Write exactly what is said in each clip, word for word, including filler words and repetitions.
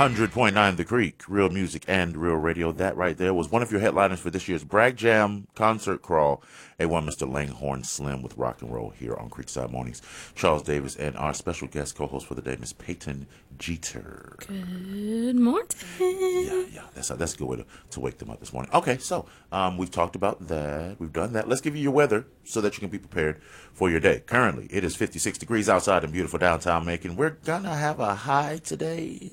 hundred point nine The Creek, real music and real radio. That right there was one of your headliners for this year's Bragg Jam concert crawl. A one, Mister Langhorne Slim with rock and roll here on Creekside Mornings. Charles Davis and our special guest co-host for the day, Miss Peyton Jeter. Good morning. Yeah, yeah, that's a, that's a good way to, to wake them up this morning. Okay, so um, we've talked about that. We've done that. Let's give you your weather so that you can be prepared for your day. Currently, it is fifty-six degrees outside in beautiful downtown Macon. We're going to have a high today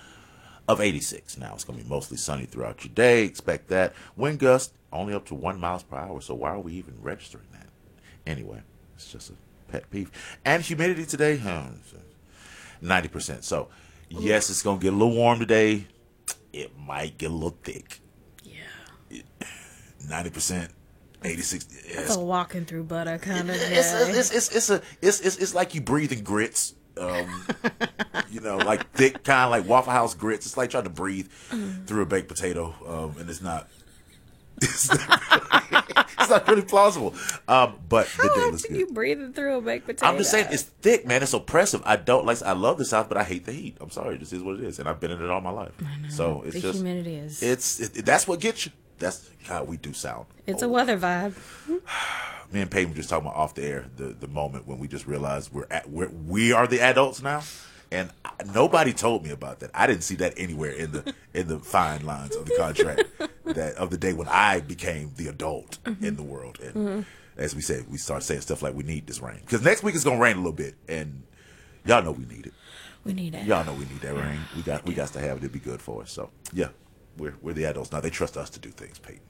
of eighty-six. Now, it's going to be mostly sunny throughout your day. Expect that. Wind gust only up to one miles per hour. So why are we even registering that? Anyway, it's just a pet peeve. And humidity today, huh, ninety percent. So, yes, it's going to get a little warm today. It might get a little thick. Yeah. ninety percent. eighty-six. It's a walking through butter kind of day. It's, it's, it's, it's, a, it's, it's, it's like you breathing grits. Um, you know, like thick, kind of like Waffle House grits. It's like trying to breathe mm. through a baked potato, um, and it's not. It's not, really, it's not really plausible. Um, but How the day looks often good. You breathing through a baked potato? I'm just saying it's thick, man. It's oppressive. I don't like. I love the South, but I hate the heat. I'm sorry. This is what it is, and I've been in it all my life. I know. So it's the just humidity is. It's it, that's what gets you. That's how we do sound. It's old. a weather vibe. Me and Peyton were just talking about off the air the, the moment when we just realized we're at we're, we are the adults now, and I, nobody told me about that. I didn't see that anywhere in the in the fine lines of the contract that of the day when I became the adult mm-hmm. in the world. And mm-hmm. as we said, we start saying stuff like we need this rain because next week it's gonna rain a little bit, and y'all know we need it. We need it. Y'all know we need that rain. We got we got to have it to be good for us. So yeah, we're we're the adults now. They trust us to do things, Peyton.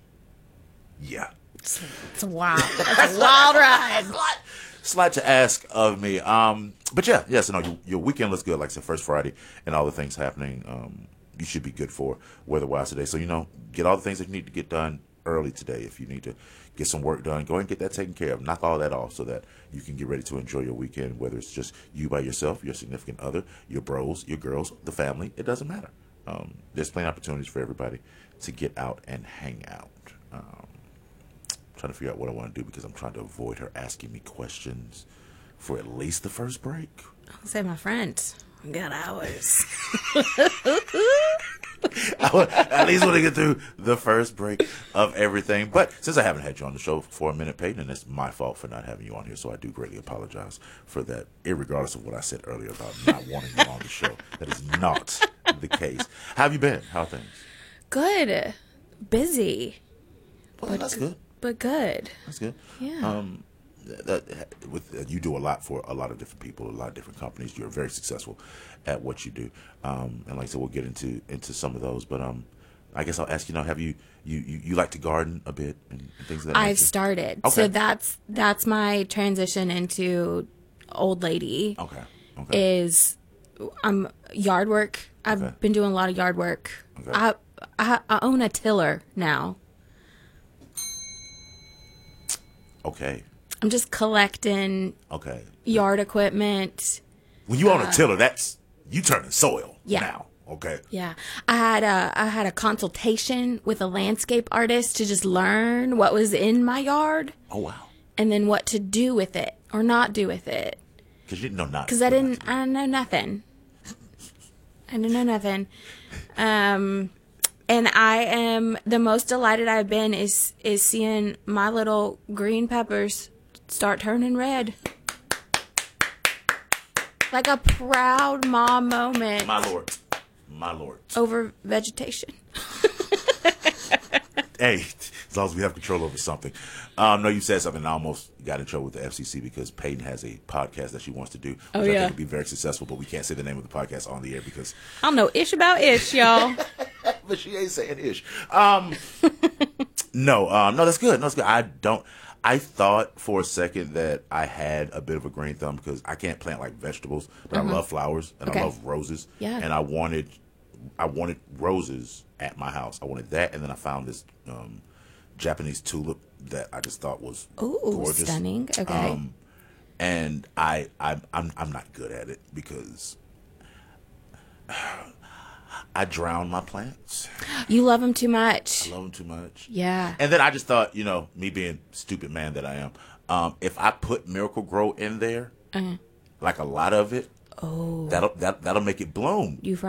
Yeah. It's, it's a wild, it's a wild ride. Slight, slight to ask of me. Um, but yeah, yes, no, your, your weekend looks good. Like I said, first Friday and all the things happening, um, you should be good for weather-wise today. So, you know, get all the things that you need to get done early today. If you need to get some work done, go ahead and get that taken care of. Knock all that off so that you can get ready to enjoy your weekend, whether it's just you by yourself, your significant other, your bros, your girls, the family. It doesn't matter. Um, there's plenty of opportunities for everybody to get out and hang out. Um, trying to figure out what I want to do because I'm trying to avoid her asking me questions for at least the first break. I'll say my friend. We got hours. I would, at least want to get through the first break of everything. But since I haven't had you on the show for a minute, Peyton, and it's my fault for not having you on here, so I do greatly apologize for that, irregardless of what I said earlier about not wanting you on the show. That is not the case. How have you been? How are things? Good. Busy. Well, that's good. But good. That's good. Yeah. Um, that, with uh, you do a lot for a lot of different people, a lot of different companies. You're very successful at what you do. Um, and like I said, we'll get into into some of those. But um, I guess I'll ask you now: Have you you, you, you like to garden a bit and, and things like that? I've started. Okay. So that's that's my transition into old lady. Okay. Okay. Is um yard work. I've Okay. been doing a lot of yard work. Okay. I, I I own a tiller now. Okay. I'm just collecting Okay. yard equipment. When you own Uh, a tiller, that's you turning soil Yeah. now. Okay. Yeah, I had a I had a consultation with a landscape artist to just learn what was in my yard Oh wow. and then what to do with it or not do with it. Because you didn't know not. Because I didn't, I know nothing. I didn't know nothing. Um, and I am the most delighted I've been is is seeing my little green peppers start turning red. Like a proud mom moment. My lord. My lord. Over vegetation. Hey, as long as we have control over something. Um, no, you said something. I almost got in trouble with the F C C because Peyton has a podcast that she wants to do, which Oh, I yeah. think would be very successful, but we can't say the name of the podcast on the air because... I don't know ish about ish, y'all. But she ain't saying ish. Um, no, um, no, that's good. No, that's good. I don't... I thought for a second that I had a bit of a green thumb because I can't plant like vegetables, but Uh-huh. I love flowers and Okay. I love roses. Yeah. And I wanted, I wanted roses at my house. I wanted that, and then I found this um, Japanese tulip that I just thought was Ooh, gorgeous. stunning. Okay. Um, and I, I, I'm, I'm not good at it because I drown my plants. You love them too much. I love them too much. Yeah. And then I just thought, you know, me being stupid man that I am, um, if I put Miracle Grow in there, Uh-huh. like a lot of it, Oh. that'll that that'll make it bloom. You